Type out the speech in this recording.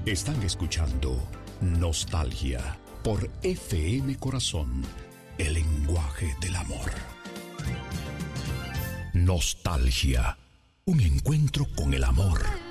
Están escuchando Nostalgia por FM Corazón, el lenguaje del amor. Nostalgia, un encuentro con el amor.